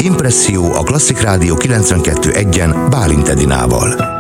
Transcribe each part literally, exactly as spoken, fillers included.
Impresszió a Klasszik Rádió kilencvenkettő egyen Bálint Edinával.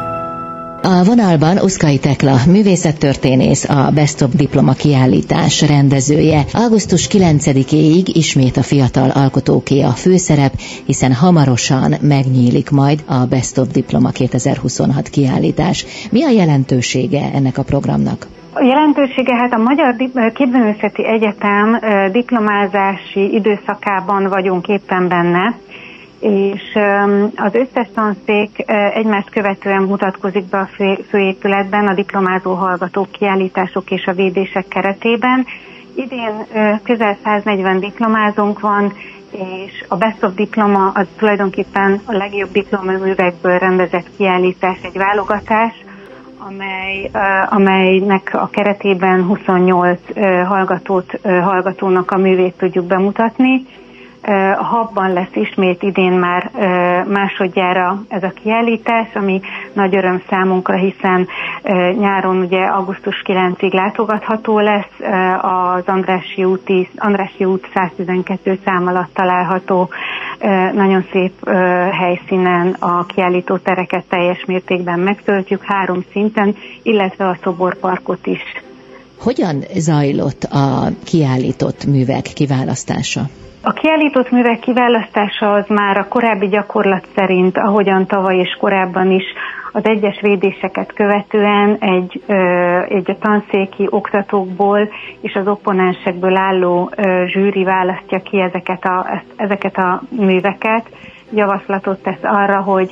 A vonalban Uszkai Tekla, művészettörténész, a Best of Diploma kiállítás rendezője. augusztus kilencedikéig ismét a fiatal alkotóké a főszerep, hiszen hamarosan megnyílik majd a Best of Diploma kétezer-huszonhat kiállítás. Mi a jelentősége ennek a programnak? A jelentősége, hát a Magyar Képzőművészeti Egyetem diplomázási időszakában vagyunk éppen benne, és az összes tanszék egymást követően mutatkozik be a főépületben a diplomázó hallgatók, kiállítások és a védések keretében. Idén közel száznegyven diplomázónk van, és a Best of Diploma az tulajdonképpen a legjobb diplomaművekből rendezett kiállítás, egy válogatás, amely, amelynek a keretében huszonnyolc hallgatót, hallgatónak a művét tudjuk bemutatni. A Habban lesz ismét idén már másodjára ez a kiállítás, ami nagy öröm számunkra, hiszen nyáron ugye augusztus kilencedikéig látogatható lesz, az Andrássy úti, Andrássy út száztizenkettő szám alatt található nagyon szép helyszínen a kiállító tereket teljes mértékben megtöltjük három szinten, illetve a szoborparkot is. Hogyan zajlott a kiállított művek kiválasztása? A kiállított művek kiválasztása az már a korábbi gyakorlat szerint, ahogyan tavaly és korábban is az egyes védéseket követően egy, egy a tanszéki oktatókból és az opponensekből álló zsűri választja ki ezeket a, ezeket a műveket. Javaslatot tesz arra, hogy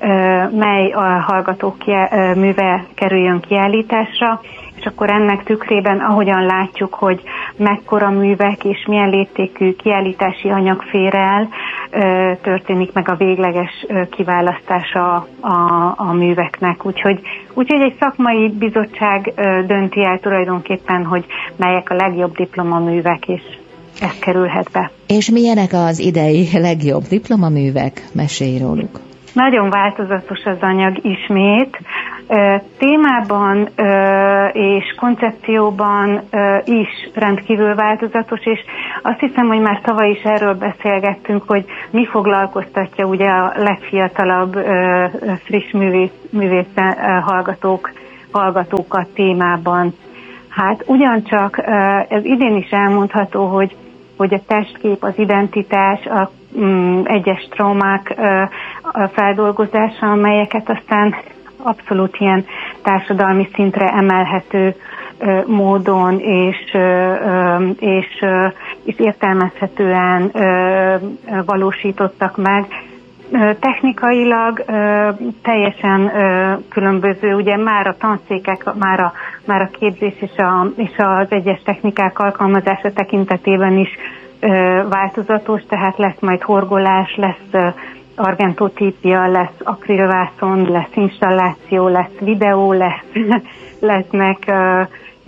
mely a hallgatók műve kerüljön kiállításra, és akkor ennek tükrében, ahogyan látjuk, hogy mekkora művek és milyen léptékű kiállítási anyag fér el, történik meg a végleges kiválasztása a, a műveknek. Úgyhogy, úgyhogy egy szakmai bizottság dönti el tulajdonképpen, hogy melyek a legjobb diplomaművek, és ez kerülhet be. És milyenek az idei legjobb diplomaművek? Mesélj róluk. Nagyon változatos az anyag ismét. Témában és koncepcióban is rendkívül változatos, és azt hiszem, hogy már tavaly is erről beszélgettünk, hogy mi foglalkoztatja ugye a legfiatalabb friss művész, művész hallgatók, hallgatókat témában. Hát ugyancsak ez idén is elmondható, hogy, hogy a testkép, az identitás, a egyes traumák feldolgozása, amelyeket aztán abszolút ilyen társadalmi szintre emelhető módon és, és, és értelmezhetően valósítottak meg. Technikailag teljesen különböző, ugye már a tanszékek, már a, már a képzés és, a, és az egyes technikák alkalmazása tekintetében is változatos, tehát lesz majd horgolás, lesz argentotípia, lesz akrilvászon, lesz installáció, lesz videó, lesz, lesznek uh,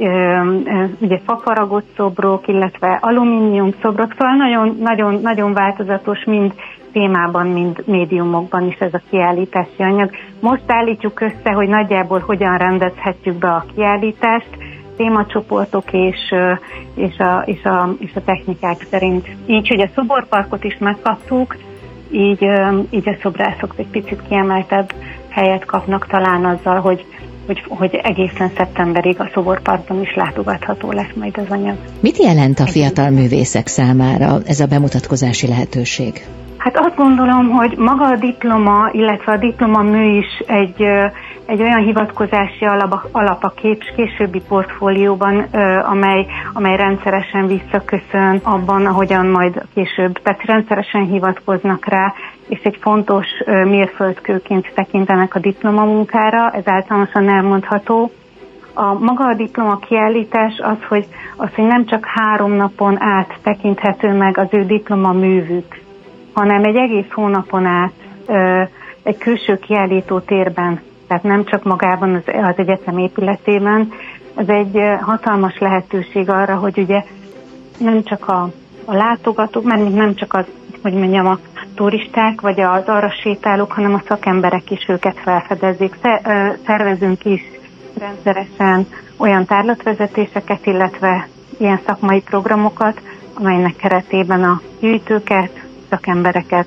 uh, ugye fafaragott szobrok, illetve alumínium szobrok, szóval nagyon, nagyon, nagyon változatos mind témában, mind médiumokban is ez a kiállítási anyag. Most állítjuk össze, hogy nagyjából hogyan rendezhetjük be a kiállítást, témacsoportok és, és, a, és, a, és a technikák szerint. Így, hogy a szoborparkot is megkaptuk, így, így a szobrászok egy picit kiemeltebb helyet kapnak talán azzal, hogy, hogy, hogy egészen szeptemberig a szoborparkban is látogatható lesz majd az anyag. Mit jelent a fiatal művészek számára ez a bemutatkozási lehetőség? Hát azt gondolom, hogy maga a diploma, illetve a diplomamű is egy, egy olyan hivatkozási alap, alap a későbbi portfólióban, amely, amely rendszeresen visszaköszön abban, ahogyan majd később, tehát rendszeresen hivatkoznak rá, és egy fontos mérföldkőként tekintenek a diplomamunkára, ez általánosan elmondható. A maga a diploma kiállítás az, hogy, az, hogy nem csak három napon át tekinthető meg az ő diplomaművük, hanem egy egész hónapon át ö, egy külső kiállító térben, tehát nem csak magában az, az egyetem épületében. Ez egy ö, hatalmas lehetőség arra, hogy ugye nem csak a, a látogatók, mert nem csak az, hogy mondjam, a turisták vagy az arra sétálók, hanem a szakemberek is őket felfedezik. Szervezünk is rendszeresen olyan tárlatvezetéseket, illetve ilyen szakmai programokat, amelynek keretében a gyűjtőket, szakembereket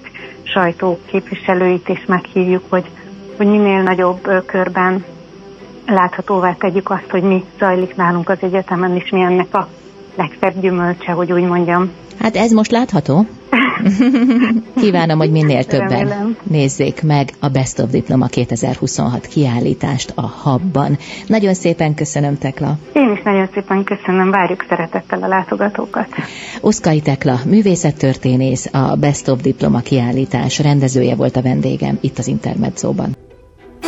sajtó képviselőit is meghívjuk, hogy, hogy minél nagyobb körben láthatóvá tegyük azt, hogy mi zajlik nálunk az egyetemen, és mi ennek a legszebb gyümölcse, hogy úgy mondjam. Hát ez most látható. Kívánom, hogy minél többen Remélem. nézzék meg a Best of Diploma kétezer-huszonhat kiállítást a Hubban. Nagyon szépen köszönöm, Tekla. Én is nagyon szépen köszönöm, várjuk szeretettel a látogatókat. Oszkai Tekla, művészettörténész, a Best of Diploma kiállítás rendezője volt a vendégem itt az Intermedzóban.